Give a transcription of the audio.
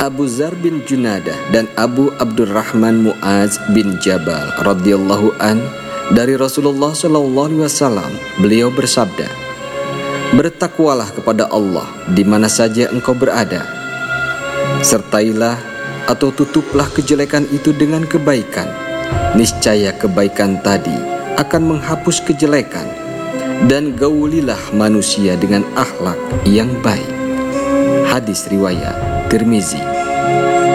Abu Dzar bin Junadah dan Abu Abdurrahman Mu'adz bin Jabal radhiyallahu an dari Rasulullah SAW, beliau bersabda, "Bertakwalah kepada Allah di mana saja engkau berada. Sertailah atau tutuplah kejelekan itu dengan kebaikan. Niscaya kebaikan tadi akan menghapus kejelekan, dan gaulilah manusia dengan akhlak yang baik." Hadis riwayat Tirmizi.